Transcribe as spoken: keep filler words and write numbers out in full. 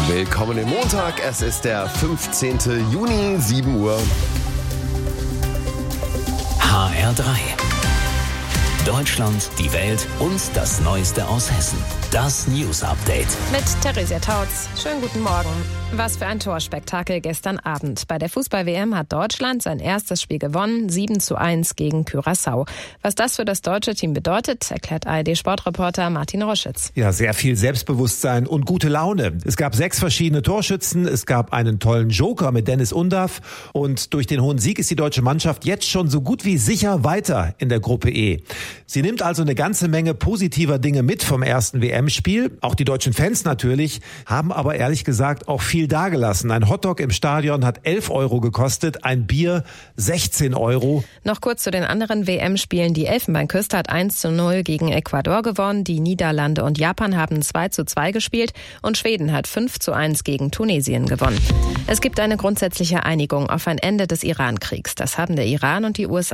Willkommen im Montag, es ist der fünfzehnten Juni, sieben Uhr. H R drei. Deutschland, die Welt und das Neueste aus Hessen. Das News Update. Mit Theresia Tautz. Schönen guten Morgen. Was für ein Torspektakel gestern Abend. Bei der Fußball-W M hat Deutschland sein erstes Spiel gewonnen, sieben zu eins gegen Curaçao. Was das für das deutsche Team bedeutet, erklärt A R D-Sportreporter Martin Roschitz. Ja, sehr viel Selbstbewusstsein und gute Laune. Es gab sechs verschiedene Torschützen, es gab einen tollen Joker mit Dennis Undaff und durch den hohen Sieg ist die deutsche Mannschaft jetzt schon so gut wie sicher weiter in der Gruppe E. Sie nimmt also eine ganze Menge positiver Dinge mit vom ersten W M-Spiel. Auch die deutschen Fans natürlich, haben aber ehrlich gesagt auch viel dagelassen. Ein Hotdog im Stadion hat elf Euro gekostet, ein Bier sechzehn Euro. Noch kurz zu den anderen W M-Spielen. Die Elfenbeinküste hat eins zu null gegen Ecuador gewonnen. Die Niederlande und Japan haben zwei zu zwei gespielt und Schweden hat fünf zu eins gegen Tunesien gewonnen. Es gibt eine grundsätzliche Einigung auf ein Ende des Iran-Kriegs. Das haben der Iran und die U S A